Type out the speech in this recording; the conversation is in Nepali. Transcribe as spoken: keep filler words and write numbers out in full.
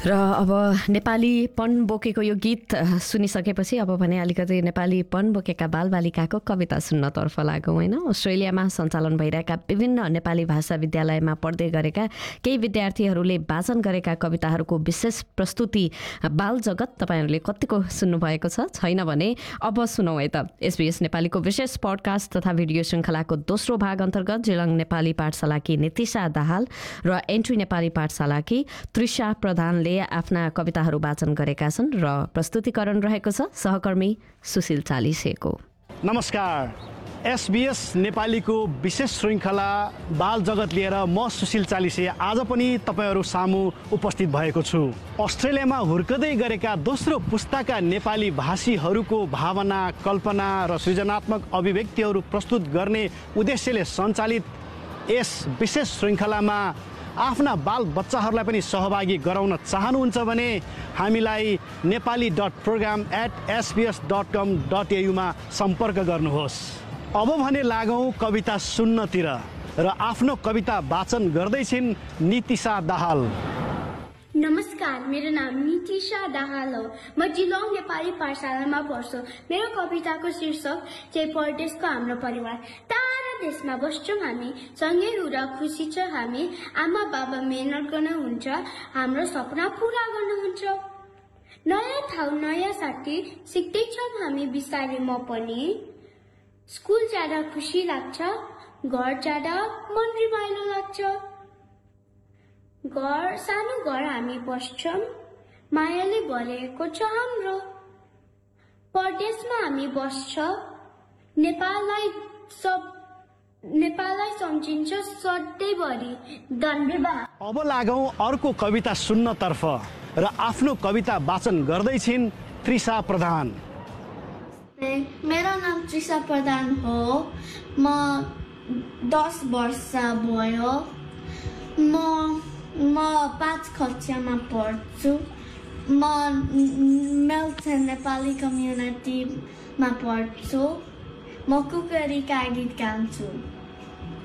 र अब नेपालीपन बोकेको यो गीत सुनिसकेपछि अब भने अलिकति नेपालीपन बोकेका बालबालिकाको कविता सुन्नतर्फ लागौँ होइन। अस्ट्रेलियामा सञ्चालन भइरहेका विभिन्न नेपाली भाषा विद्यालयमा पढ्दै गरेका केही विद्यार्थीहरूले वाचन गरेका कविताहरूको विशेष प्रस्तुति बाल जगत तपाईँहरूले कतिको सुन्नुभएको छ छैन भने अब सुनौँ है त। एसबीएस नेपालीको विशेष पडकास्ट तथा भिडियो श्रृङ्खलाको दोस्रो भाग अन्तर्गत जिलङ नेपाली पाठशालाकी नितिशा दाहाल र एन्ट्री नेपाली पाठशालाकी त्रिषा प्रधानले आफ्ना कविताहरू वाचन गरेका छन् र प्रस्तुतिकरण रहेको छ सहकर्मी सुशील चालिसेको। नमस्कार, एसबीएस नेपालीको विशेष श्रृङ्खला बाल जगत लिएर म सुशील चालिसे आज पनि तपाईँहरू सामु उपस्थित भएको छु। अस्ट्रेलियामा हुर्कदै गरेका दोस्रो पुस्ताका नेपाली भाषीहरूको भावना, कल्पना र सृजनात्मक अभिव्यक्तिहरू प्रस्तुत गर्ने उद्देश्यले सञ्चालित यस विशेष श्रृङ्खलामा आफ्ना बाल बच्चाहरूलाई पनि सहभागी गराउन चाहनुहुन्छ भने हामीलाई Nepali dot programme at SBS dot com dot एयुमा सम्पर्क गर्नुहोस्। अब भने लागौँ कविता सुन्नतिर र आफ्नो कविता वाचन गर्दैछिन् नितिशा दाहाल। नमस्कार, मेरो नाम नितिशा दाहाल हो। म जिलङ नेपाली पाठशालामा पढ्छु। मेरो कविताको शीर्षक चाहिँ परदेशको हाम्रो परिवार। टाढा देशमा बस्छौँ हामी, सँगै हुँदा खुसी छ हामी। आमा बाबा मेहनत गर्नुहुन्छ, हाम्रो सपना पुरा गर्नुहुन्छ। नयाँ ठाउँ नयाँ साथी सिक्दैछौँ हामी बिस्तारै म पनि। स्कुल जाँदा खुसी लाग्छ, घर जाँदा मन रमाइलो लाग्छ। घर सानो घर हामी बस्छौँ, मायाले भरिएको छ हाम्रो। परदेशमा हामी बस्छ, नेपाललाई सब नेपाललाई सम्झिन्छ सधैँभरि। धन्यवाद। अब लागौँ अर्को कविता सुन्नतर्फ र आफ्नो कविता वाचन गर्दैछिन् त्रिषा प्रधान। मेरो नाम त्रिषा प्रधान हो। म दस वर्ष भयो। म म पाँच कक्षामा पढ्छु। म मेल्टन नेपाली कम्युनिटीमा पढ्छु। म कुकरीका गीत गाउँछु।